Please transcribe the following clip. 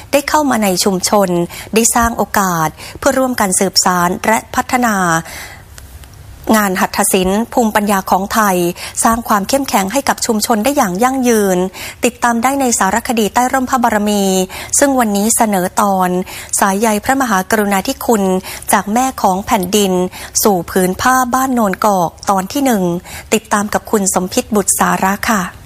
ได้เข้ามาในชุมชนได้สร้างโอกาสเพื่อร่วมกันสืบสานและพัฒนางานหัตถศิลป์ภูมิปัญญาของไทยสร้างความเข้มแข็งให้กับชุมชนได้อย่างยั่งยืนติดตามได้ในสารคดีใต้ร่มพระบารมีซึ่งวันนี้เสนอตอนสายใยพระมหากรุณาธิคุณจากแม่ของแผ่นดินสู่ผืนผ้าบ้านโนนกอกตอนที่1ติดตามกับคุณสมพิษบุตรสาระค่ะ